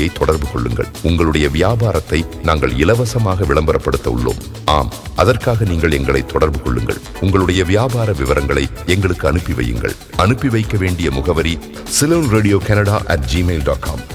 முகவரியை தொடர்பு கொள்ளுங்கள். உங்களுடைய வியாபாரத்தை நாங்கள் இலவசமாக விளம்பரப்படுத்த உள்ளோம். ஆம், அதற்காக நீங்கள் எங்களை தொடர்பு கொள்ளுங்கள். உங்களுடைய வியாபார விவரங்களை எங்களுக்கு அனுப்பி வையுங்கள். அனுப்பி வைக்க வேண்டிய முகவரி ceylonradiocanada@gmail.com.